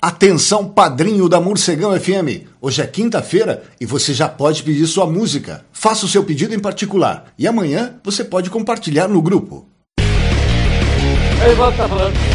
Atenção, padrinho da Morcegão FM. Hoje é quinta-feira e você já pode pedir sua música. Faça o seu pedido em particular e amanhã você pode compartilhar no grupo. Aí, volta, tá falando.